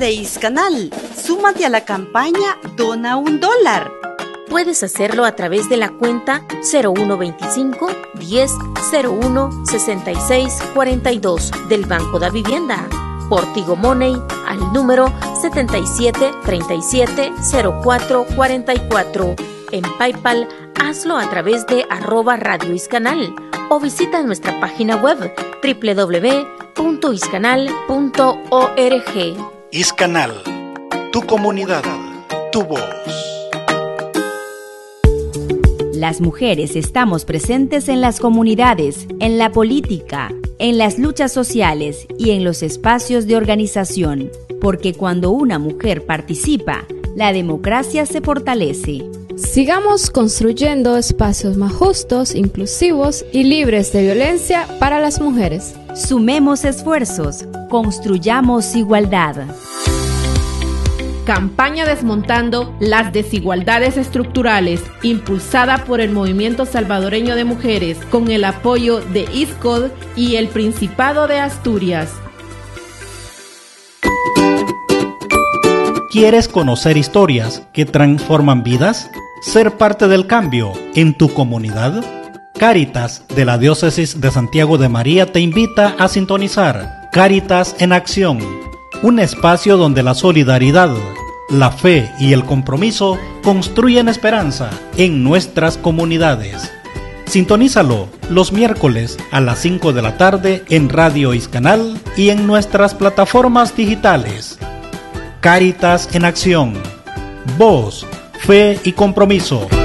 de Iscanal. Súmate a la campaña Dona $1. Puedes hacerlo a través de la cuenta 0125 10 01 66 42 del Banco da Vivienda, por Tigo Money al número 77 37 04 44. En PayPal, hazlo a través de @Radio Iscanal o visita nuestra página web www.iscanal.org. Iscanal, tu comunidad, tu voz. Las mujeres estamos presentes en las comunidades, en la política, en las luchas sociales y en los espacios de organización, porque cuando una mujer participa, la democracia se fortalece. Sigamos construyendo espacios más justos, inclusivos y libres de violencia para las mujeres. Sumemos esfuerzos, construyamos igualdad. Campaña Desmontando las Desigualdades Estructurales, impulsada por el Movimiento Salvadoreño de Mujeres, con el apoyo de ISCOD y el Principado de Asturias. ¿Quieres conocer historias que transforman vidas? ¿Ser parte del cambio en tu comunidad? Cáritas de la Diócesis de Santiago de María te invita a sintonizar Cáritas en Acción, un espacio donde la solidaridad, la fe y el compromiso construyen esperanza en nuestras comunidades. Sintonízalo los miércoles a las 5 de la tarde en Radio Iscanal y en nuestras plataformas digitales. Cáritas en Acción. Voz, fe y compromiso.